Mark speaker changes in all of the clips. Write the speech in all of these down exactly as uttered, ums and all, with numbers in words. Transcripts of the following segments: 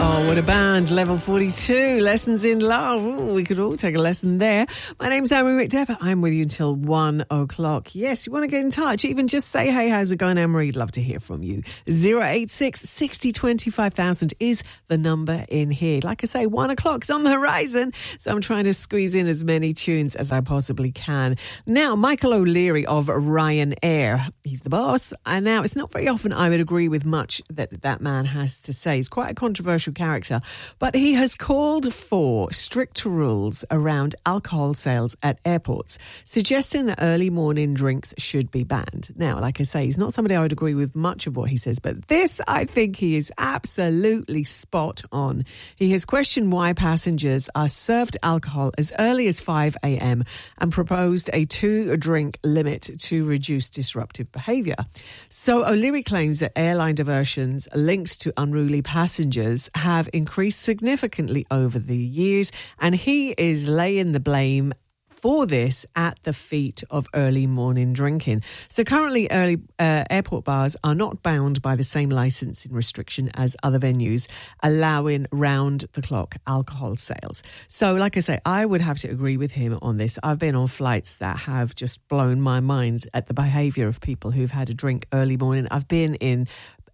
Speaker 1: Oh, what a band. Level forty-two, Lessons in Love. Ooh, we could all take a lesson there. My name's Anne-Marie McDevitt. I'm with you until one o'clock. Yes, you want to get in touch, even just say, hey, how's it going, Anne-Marie? Love to hear from you. zero eight six, six zero, two five thousand is the number in here. Like I say, one o'clock's on the horizon, so I'm trying to squeeze in as many tunes as I possibly can. Now, Michael O'Leary of Ryanair, he's the boss. And now, it's not very often I would agree with much that that man has to say. He's quite a controversial character, but he has called for strict rules around alcohol sales at airports, suggesting that early morning drinks should be banned. Now, like I say, he's not somebody I would agree with much of what he says, but this, I think he is absolutely spot on. He has questioned why passengers are served alcohol as early as five a.m. and proposed a two-drink limit to reduce disruptive behaviour. So O'Leary claims that airline diversions linked to unruly passengers have increased significantly over the years, and he is laying the blame for this at the feet of early morning drinking. So currently early uh, airport bars are not bound by the same licensing restriction as other venues, allowing round-the-clock alcohol sales. So like I say, I would have to agree with him on this. I've been on flights that have just blown my mind at the behaviour of people who've had a drink early morning. I've been in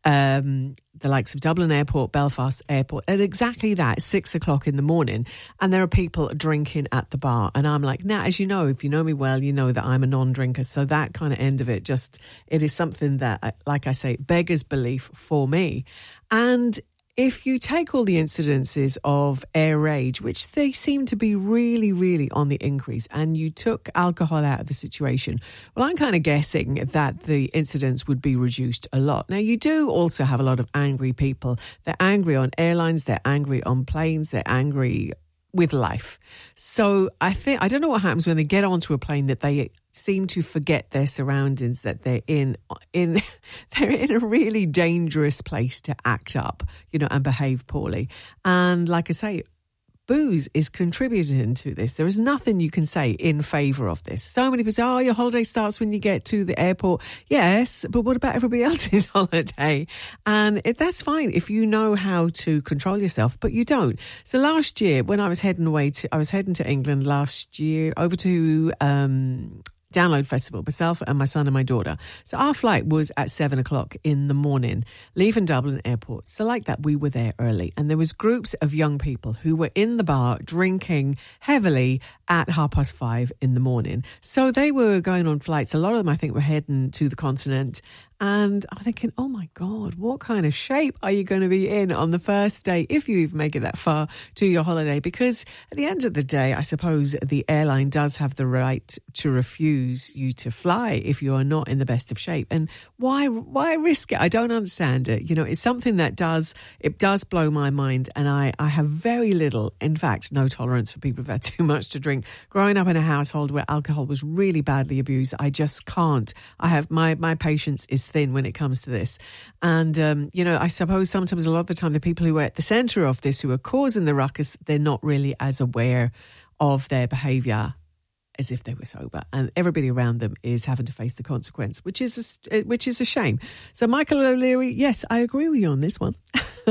Speaker 1: Um, the likes of Dublin Airport, Belfast Airport, at exactly that, six o'clock in the morning, and there are people drinking at the bar. And I'm like, now, as you know, if you know me well, you know that I'm a non-drinker. So that kind of end of it, just, it is something that, like I say, beggars belief for me. And if you take all the incidences of air rage, which they seem to be really, really on the increase, and you took alcohol out of the situation, well, I'm kind of guessing that the incidents would be reduced a lot. Now, you do also have a lot of angry people. They're angry on airlines, they're angry on planes, they're angry with life. So I think, I don't know what happens when they get onto a plane, that they seem to forget their surroundings, that they're in in they're in a really dangerous place to act up, you know, and behave poorly. And like I say, booze is contributing to this. There is nothing you can say in favour of this. So many people say, oh, your holiday starts when you get to the airport. Yes, but what about everybody else's holiday? And it, that's fine if you know how to control yourself, but you don't. So last year, when I was heading away to, I was heading to England last year, over to um, Download Festival, myself and my son and my daughter. So our flight was at seven o'clock in the morning, leaving Dublin Airport. So like that, we were there early. And there was groups of young people who were in the bar drinking heavily at half past five in the morning. So they were going on flights. A lot of them, I think, were heading to the continent. And I'm thinking, oh my God, what kind of shape are you going to be in on the first day, if you even make it that far to your holiday? Because at the end of the day, I suppose the airline does have the right to refuse you to fly if you are not in the best of shape. And why why risk it? I don't understand it. You know, it's something that does, it does blow my mind. And I, I have very little, in fact, no tolerance for people who've had too much to drink. Growing up in a household where alcohol was really badly abused, I just can't. I have, my, my patience is thin when it comes to this. And, um, you know, I suppose sometimes a lot of the time the people who are at the centre of this, who are causing the ruckus, they're not really as aware of their behaviour as if they were sober. And everybody around them is having to face the consequence, which is a, which is a shame. So Michael O'Leary, yes, I agree with you on this one.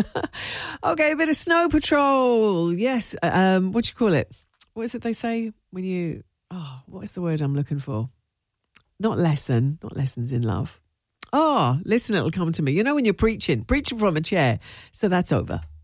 Speaker 1: Okay, a bit of Snow Patrol. Yes, um, what do you call it? What is it they say when you... Oh, what is the word I'm looking for? Not lesson, not lessons in love. Oh, listen, it'll come to me. You know when you're preaching, preaching from a chair. So that's over.